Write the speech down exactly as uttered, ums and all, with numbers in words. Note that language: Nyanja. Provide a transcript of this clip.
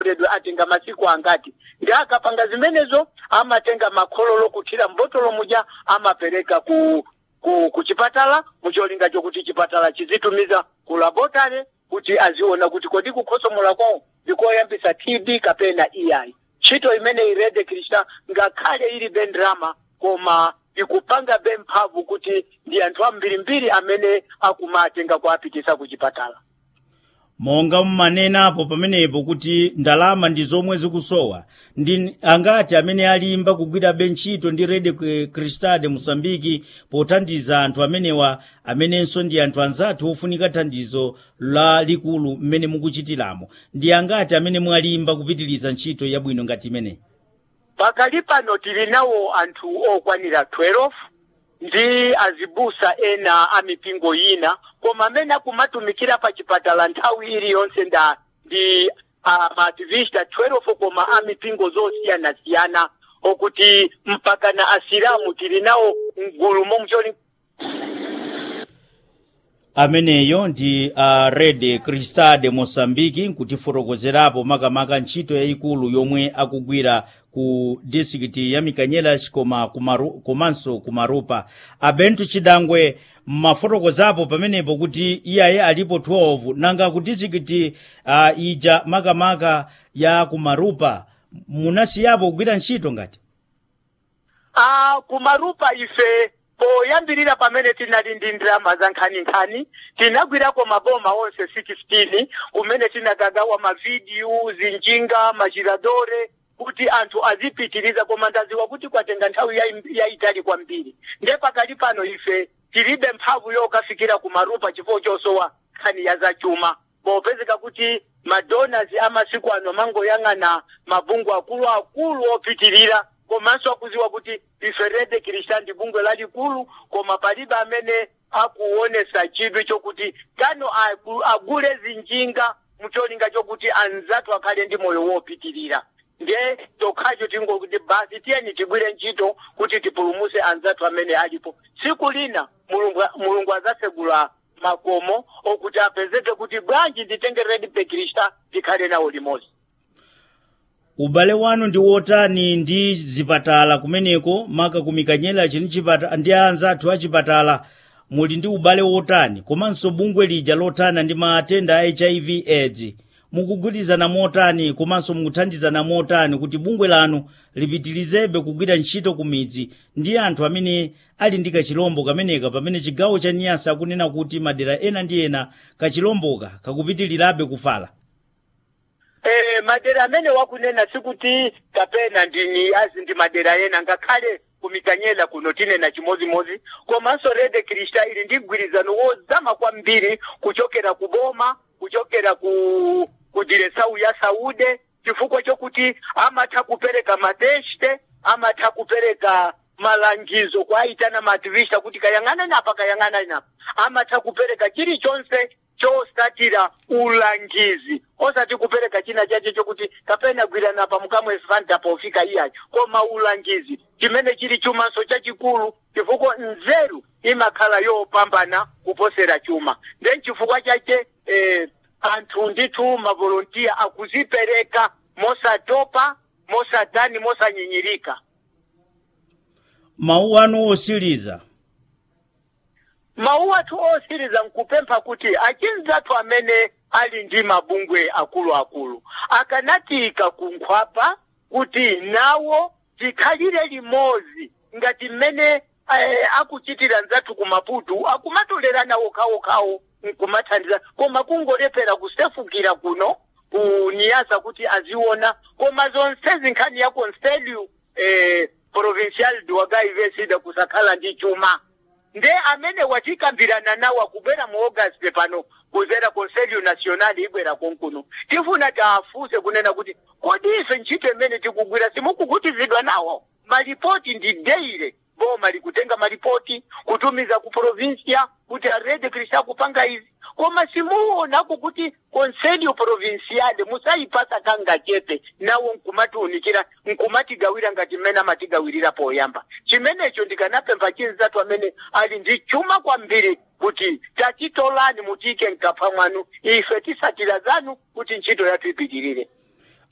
redwe atenga masiku angati. Ndi akapanga zimenezo amatenga makhololo kuthira mbotolo muja amapereka ku ku kuchipatala mucholinga chokuti chipatala chizitumiza ku laboratory kuti aziona kuti kodi kukhosomola kwawo ndikoyambisa T B kapena E I. Chito imene irede Krista ngakhale ili bendrama koma ikupanga bempavu kuti ndi anthu ambirimbiri amene akumatenga kuapitisa kuchipatala. Monga mmanena apo pamenepo kuti ndalama ndi zomwe zikusowa ndi angati amene alimba kugwira benchito ndi Rede Cristade Mosambiki pothandiza anthu amenewa amenenso ndi anthu anzathu ofunika thandizo la likulu mmene mukuchitiramo. Ndi angati amene mwalimba kupitiliza ntchito yabwino ngati imene? Pakali pano tili nawo anthu okwanira twelve ndi azibusa ena amipingo ina koma amene akumatumikira pa chipatala nthawi iliyonse nda ndi amaaktivista twelve koma amipingo zosiyana siyana okuti mpaka na asilamu tili nawo mgulu momcholi. Ameneyo ndi uh, Rede Cristade Mosambiki nkutifotokozerapo makamaka ntchito yayikulu yomwe akugwira ku district ya Mikanyelas koma kumaru, komanso kumarupa. Abentu Chidangwe mafotokozapo pamenepo kuti iyaye alipo twelve nanga ku district uh, ija makamaka ya kumarupa munasiyapo kugwira ntchito ngati? Ah, kumarupa ife poyambirira pamene tinali ndi ndrama za nkhani-nkhani tinagwirako maboma onse sixteen kumene tinagagawa mavidiyo zinjinga majiradore kuti anthu azipitiriza koma ndaziwa kuti kwatenga nthawi yayitali kwambiri. Nde pakali pano ife tilibe mphamvu yokafikira kumarupa chifukwa chosowa nkhani ya zachuma popezeka kuti madonors amasiku ano mangoyang'ana mabungwe akulu akulu opitirira komanso akuziwa kuti ife Rede Cristade bungwe lalikulu koma palibe amene akuonesa chidwi chokuti kano agule zinjinga mucholinga chokuti anzatu akhale ndi moyo wopitirira. Nde tokhacho tingo kuti basi tiyeni tigwire ntchito kuti tipulumuse anzatu amene alipo. Siku lina mulungu, mulungu azasegula makomo okuti apezeke kuti bwanji nditenge Rede Cristade tikhale nawo limodzi. Ubale wanu ndi wotani ndi zipatala kumeneko maka kumikanyela chini chipatala ndi anzathu a chipatala muli ndi ubale wotani komanso bungwe lija lotana ndi matenda a H I V AIDS mukugwirizana motani komanso mukuthandizana motani kuti bungwe lanu lipitilizebe kugwira ntchito kumidzi ndi anthu amene ali ndi kachilombo kameneka pamene chigawo cha Niasa akunena kuti madera ena ndi ena kachilomboka kakupitilirabe kufala? Eh, madera amene wakunena sikuti kapena ndini azi ndi madera ena ngakhale kumikanyela kuno tinena chimozimozi komanso Rede Cristade ili ndi mgwirizano wozama kwambiri kuchokera kuboma kuchokera ku kudiresau ya Saude chifukwa chokuti amatha kupereka mateste amatha kupereka malangizo kwa itana maaktivista kuti kayang'ana napa kayang'ana napa amatha kupereka chilichonse chostatira ulangizi osati kupereka china chache chokuti kapena gwira napa mukamwe fanta pofika iyayi koma ulangizi chimene chili chumanso chachikulu chifukwa nzeru imakhala yopambana kuposera chuma. Then chifukwa chache eh, anthu ndithu mavolontia akuzipereka mosatopa mosadani mosanyinyirika. Mawu anu osiriza? Mawu athu osiriza nkupempha kuti achinzathu amene ali ndi mabungwe akulu akulu akanatika kunkhwapa kuti nawo tikhalire limodzi ngati mmene eh, akuchitira nzathu kumaputu akumatolera okhawo okhawo nkumathandiza koma kungolepera kusefukira kuno ku Niasa kuti aziona koma zonsezi nkhani ya Conselho eh, Provincial Duagai Vesida kusakhala ndi chuma. Nde amene watikambirana nawo akubwera mu August pano kuzera Conselho Nacional ibwera konkuno tifuna taafuse kunena kuti kodi ife ntchito imene tikugwira simukukutizidwa nawo malipoti ndi daily boma likutenga malipoti kutumiza ku provincia kuti Rede Cristade kupanga izi koma simuonako kuti Conselho Provincial musayipasa kanga chepe nawo nkumatiunikira nkumatigawira ngati mmene amatigawirira poyamba. Chimenecho ndikanapempha chinzatu amene ali ndi chuma kwambiri kuti tachitolani mutike nkapha mwanu ife tisatira zanu kuti ntchito yathu ipitirire.